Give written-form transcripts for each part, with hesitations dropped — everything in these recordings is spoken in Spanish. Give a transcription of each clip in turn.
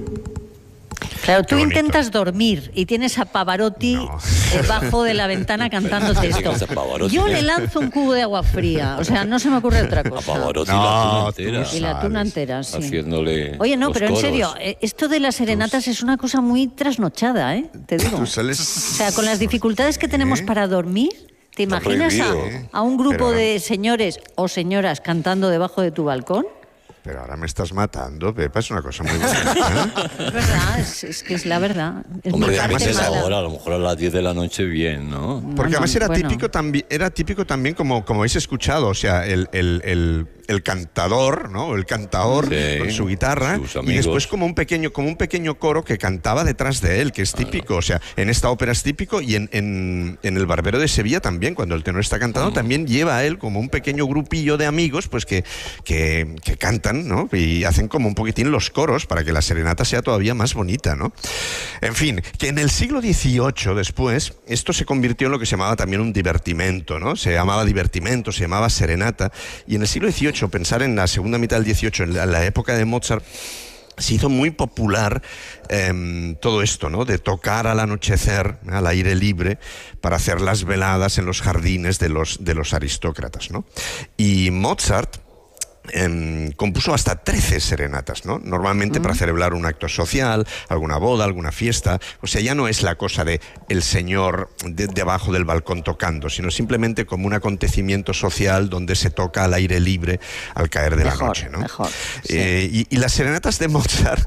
Claro, tú intentas dormir y tienes a Pavarotti debajo de la ventana cantándote esto. Yo le lanzo un cubo de agua fría, o sea, no se me ocurre otra cosa. A Pavarotti la tuna entera. Y la tuna entera, sí. Haciéndole. Oye, no, pero coros. en serio, esto de las serenatas es una cosa muy trasnochada, te digo. Tú sales... O sea, con las dificultades que tenemos para dormir, ¿te imaginas a un grupo de señores o señoras cantando debajo de tu balcón? Pero ahora me estás matando, Pepa, es una cosa muy bonita. Es verdad, es que es la verdad. Es Hombre, mi a parte veces mala. ahora, a lo mejor a las 10 de la noche bien, ¿no? Porque además era bueno. típico también, como habéis escuchado, o sea, el cantador, ¿no? El cantaor Sí, con su guitarra, sus y amigos. después como un pequeño coro que cantaba detrás de él, que es típico. O sea, en esta ópera es típico, y en El Barbero de Sevilla también, cuando el tenor está cantando, también lleva a él como un pequeño grupillo de amigos, pues que cantan, ¿no? Y hacen como un poquitín los coros para que la serenata sea todavía más bonita, ¿no? En fin, que en el siglo XVIII después, esto se convirtió en lo que se llamaba también un divertimento, ¿no? Se llamaba divertimento, se llamaba serenata, y en el siglo XVIII, pensar en la segunda mitad del XVIII, en la época de Mozart, se hizo muy popular todo esto, ¿no? De tocar al anochecer, al aire libre, para hacer las veladas en los jardines de los aristócratas, ¿no? Y Mozart compuso hasta 13 serenatas, ¿no? Normalmente para celebrar un acto social, alguna boda, alguna fiesta. O sea, ya no es la cosa de el señor debajo del balcón tocando, sino simplemente como un acontecimiento social donde se toca al aire libre al caer de la noche, ¿no? Mejor, sí. Y las serenatas de Mozart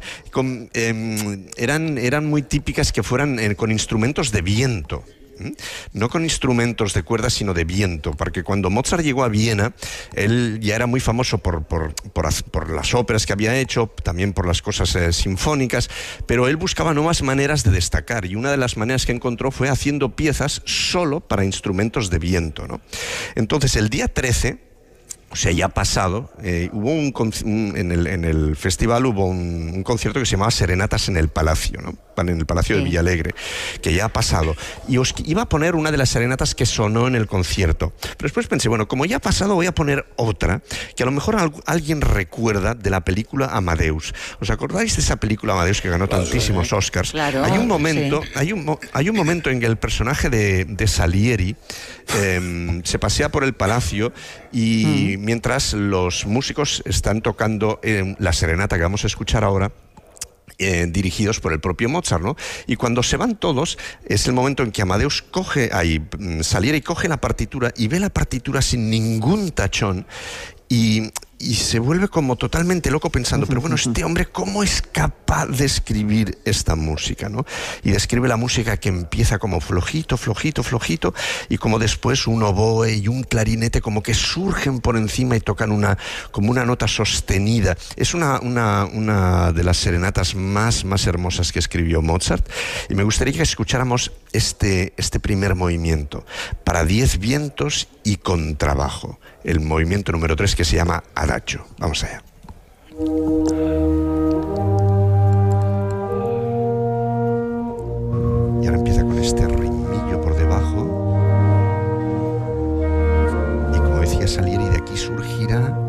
eran muy típicas que fueran con instrumentos de viento. No con instrumentos de cuerda, sino de viento, porque cuando Mozart llegó a Viena, él ya era muy famoso por las óperas que había hecho, también por las cosas sinfónicas, pero él buscaba nuevas maneras de destacar, y una de las maneras que encontró fue haciendo piezas solo para instrumentos de viento, ¿no? Entonces, el día 13... O sea, ya pasado, hubo en el festival hubo un concierto que se llamaba Serenatas en el Palacio, ¿no? En el Palacio de Villalegre, que ya ha pasado. Y os iba a poner una de las serenatas que sonó en el concierto. Pero después pensé, bueno, como ya ha pasado, voy a poner otra, que a lo mejor alguien recuerda de la película Amadeus. ¿Os acordáis de esa película Amadeus que ganó tantísimos Oscars? Claro, hay un momento en que el personaje de Salieri se pasea por el palacio y mientras los músicos están tocando la serenata que vamos a escuchar ahora, dirigidos por el propio Mozart, ¿no? Y cuando se van todos, es el momento en que Amadeus Salieri coge la partitura y ve la partitura sin ningún tachón, y se vuelve como totalmente loco pensando, pero bueno, este hombre, ¿cómo es capaz de escribir esta música, ¿no? Y describe la música que empieza como flojito, y como después un oboe y un clarinete como que surgen por encima y tocan como una nota sostenida. Es una de las serenatas más hermosas que escribió Mozart, y me gustaría que escucháramos este primer movimiento, para 10 vientos y contrabajo, el movimiento número 3, que se llama Adagio. Vamos allá. Y ahora empieza con este ritmillo por debajo, y como decía Salieri, de aquí surgirá